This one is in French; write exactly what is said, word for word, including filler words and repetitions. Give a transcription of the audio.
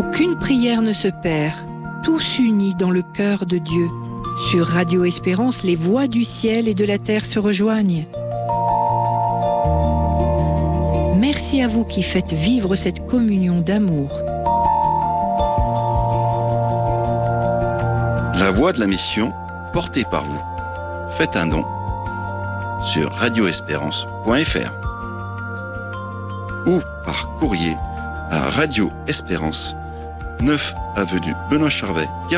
Aucune prière ne se perd, tous unis dans le cœur de Dieu. Sur Radio Espérance, les voix du ciel et de la terre se rejoignent. Merci à vous qui faites vivre cette communion d'amour. La voix de la mission, portée par vous. Faites un don sur radio espérance point f r ou par courrier à Radio Espérance, neuf avenue Benoît Charvet,